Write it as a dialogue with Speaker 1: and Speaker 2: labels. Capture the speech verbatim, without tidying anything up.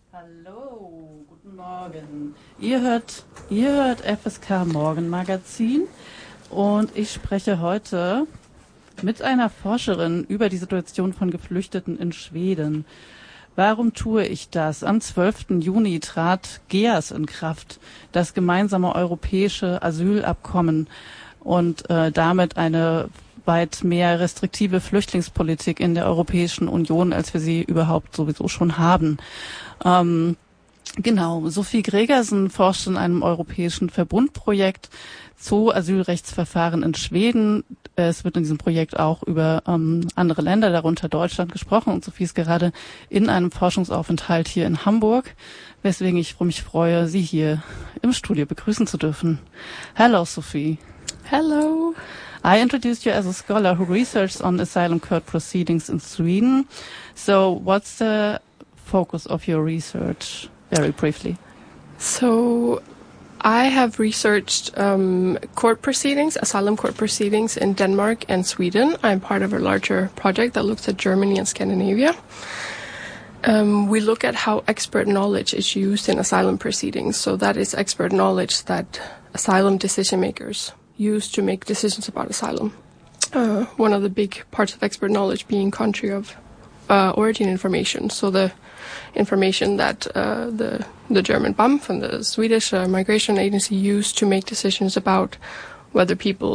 Speaker 1: Hallo, guten Morgen. Ihr hört, ihr hört F S K Morgenmagazin und ich spreche heute mit einer Forscherin über die Situation von Geflüchteten in Schweden. Warum tue ich das? Am zwölften Juni trat G E A S in Kraft, das gemeinsame europäische Asylabkommen und äh, damit eine weit mehr restriktive Flüchtlingspolitik in der Europäischen Union, als wir sie überhaupt sowieso schon haben. Ähm, genau, Sophie Gregersen forscht in einem europäischen Verbundprojekt zu Asylrechtsverfahren in Schweden. Es wird in diesem Projekt auch über ähm, andere Länder, darunter Deutschland, gesprochen. Und Sophie ist gerade in einem Forschungsaufenthalt hier in Hamburg, weswegen ich mich freue, Sie hier im Studio begrüßen zu dürfen. Hello, Sophie.
Speaker 2: Hello.
Speaker 1: I introduced you as a scholar who researches on asylum court proceedings in Sweden. So what's the focus of your research, very briefly?
Speaker 2: So I have researched um, court proceedings, asylum court proceedings in Denmark and Sweden. I'm part of a larger project that looks at Germany and Scandinavia. Um, we look at how expert knowledge is used in asylum proceedings. So that is expert knowledge that asylum decision makers use to make decisions about asylum. Uh, one of the big parts of expert knowledge being country of uh, origin information. So the information that uh, the the German B A M F and the Swedish uh, Migration Agency use to make decisions about whether people